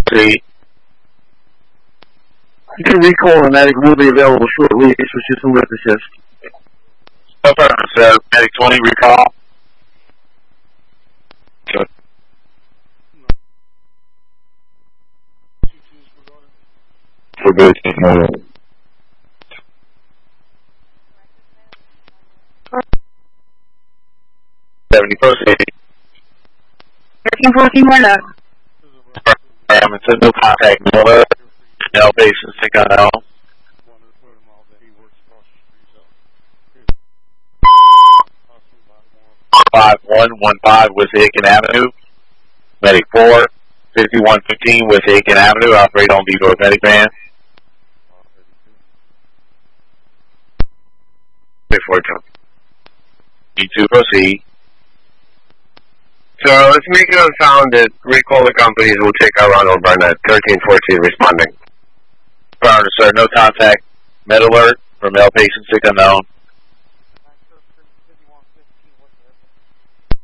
Proceed. The recall and medic will be available shortly. It's just with assist. Affirmative, sir. Medic 20, recall. Good. For good. 70, proceed. 1314, we're up. It says no contact, Miller. No basis, think I know. 5115 West Aiken Avenue. Medic 4, 5115 West Aiken Avenue. Operate on the North Medic Van. Before jump. E2, proceed. So let's make it unfounded. Recall the companies. We'll take our run over Barnett. 1314 responding. Affirmative, sir. No contact. Med alert from L patient sick unknown.